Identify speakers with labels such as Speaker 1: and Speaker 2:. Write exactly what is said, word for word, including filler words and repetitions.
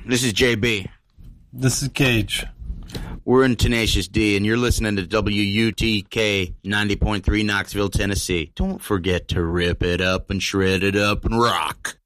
Speaker 1: This is J B.
Speaker 2: This is Cage.
Speaker 1: We're in Tenacious D, and you're listening to W U T K ninety point three Knoxville, Tennessee. Don't forget to rip it up and shred it up and rock.